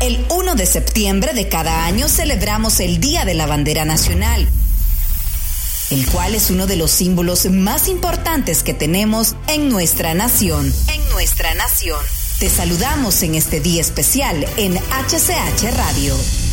El 1 de septiembre de cada año celebramos el Día de la Bandera Nacional, el cual es uno de los símbolos más importantes que tenemos en nuestra nación. Te saludamos en este día especial en HCH Radio.